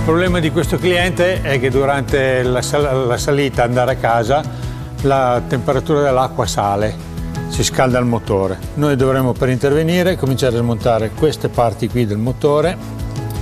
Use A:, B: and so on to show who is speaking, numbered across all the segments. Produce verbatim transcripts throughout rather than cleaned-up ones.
A: Il problema di questo cliente è che durante la, sal la salita, andare a casa, la temperatura dell'acqua sale, si scalda il motore. Noi dovremo, per intervenire, cominciare a smontare queste parti qui del motore.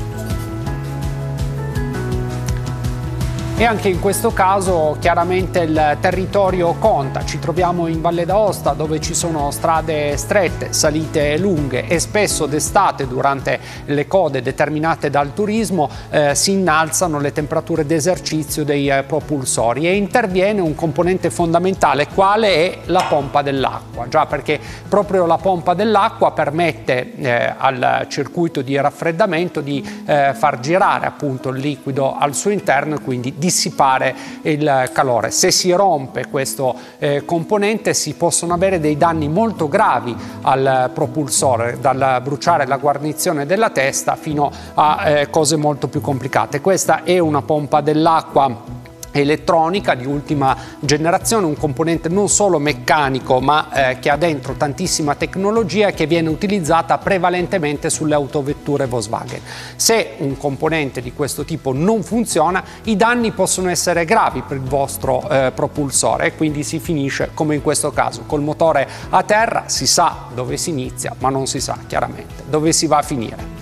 B: E anche in questo caso chiaramente il territorio conta. Ci troviamo in Valle d'Aosta, dove ci sono strade strette, salite lunghe, e spesso d'estate, durante le code determinate dal turismo, eh, si innalzano le temperature d'esercizio dei eh, propulsori, e interviene un componente fondamentale, quale è la pompa dell'acqua. Già, perché proprio la pompa dell'acqua permette eh, al circuito di raffreddamento di eh, far girare appunto il liquido al suo interno e quindi di dissipare il calore. Se si rompe questo eh, componente, si possono avere dei danni molto gravi al propulsore, dal bruciare la guarnizione della testa fino a eh, cose molto più complicate. Questa è una pompa dell'acqua elettronica di ultima generazione, un componente non solo meccanico, ma eh, che ha dentro tantissima tecnologia e che viene utilizzata prevalentemente sulle autovetture Volkswagen. Se un componente di questo tipo non funziona, i danni possono essere gravi per il vostro eh, propulsore, e quindi si finisce come in questo caso, col motore a terra. Si sa dove si inizia, ma non si sa chiaramente dove si va a finire.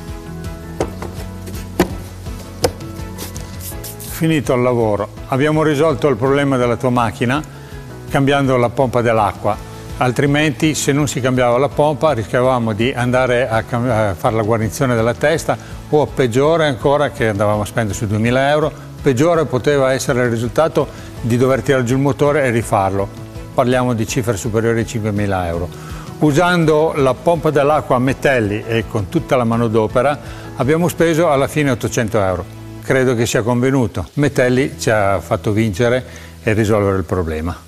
A: Finito il lavoro, abbiamo risolto il problema della tua macchina cambiando la pompa dell'acqua, altrimenti se non si cambiava la pompa rischiavamo di andare a, a fare la guarnizione della testa, o peggiore ancora, che andavamo a spendere su duemila euro, peggiore poteva essere il risultato di dover tirare giù il motore e rifarlo. Parliamo di cifre superiori ai cinquemila euro. Usando la pompa dell'acqua a Metelli e con tutta la manodopera abbiamo speso alla fine ottocento euro. Credo che sia convenuto. Metelli ci ha fatto vincere e risolvere il problema.